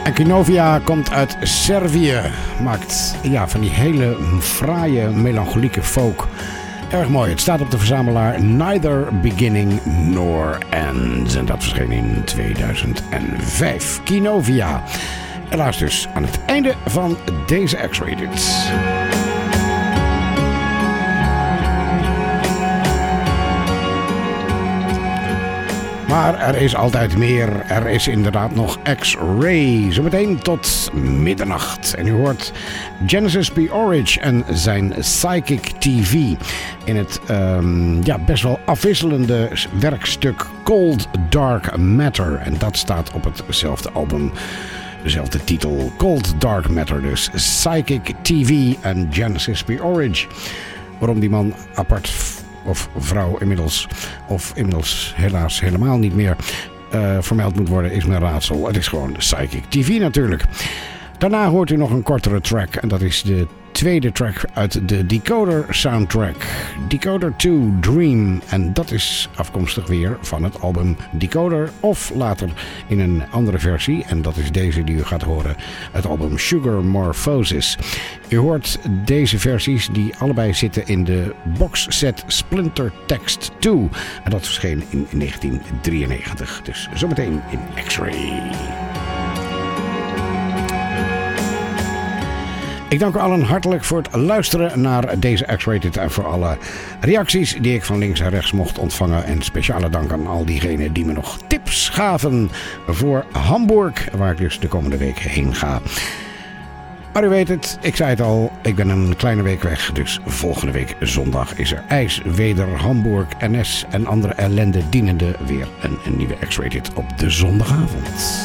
En Kinovia komt uit Servië. Maakt van die hele fraaie, melancholieke folk. Erg mooi. Het staat op de verzamelaar Neither Beginning Nor End. En dat verscheen in 2005. Kinovia. Helaas dus aan het einde van deze X-Rated. Maar er is altijd meer. Er is inderdaad nog X-Ray. Zometeen tot middernacht. En u hoort Genesis P. Orridge en zijn Psychic TV. In het best wel afwisselende werkstuk Cold Dark Matter. En dat staat op hetzelfde album. Dezelfde titel. Cold Dark Matter dus. Psychic TV en Genesis P. Orridge. Waarom die man apart... of vrouw inmiddels helaas helemaal niet meer vermeld moet worden, is mijn raadsel. Het is gewoon Psychic TV natuurlijk. Daarna hoort u nog een kortere track en dat is de tweede track uit de Decoder soundtrack. Decoder 2 Dream. En dat is afkomstig weer van het album Decoder of later in een andere versie. En dat is deze die u gaat horen. Het album Sugar Morphosis. U hoort deze versies die allebei zitten in de boxset Splinter Text 2. En dat verscheen in 1993. Dus zometeen in X-Ray. Ik dank u allen hartelijk voor het luisteren naar deze X-Rated en voor alle reacties die ik van links en rechts mocht ontvangen. En speciale dank aan al diegenen die me nog tips gaven voor Hamburg, waar ik dus de komende week heen ga. Maar u weet het, ik zei het al, ik ben een kleine week weg. Dus volgende week zondag is er ijs, weder, Hamburg, NS en andere ellende dienende weer een nieuwe X-Rated op de zondagavond.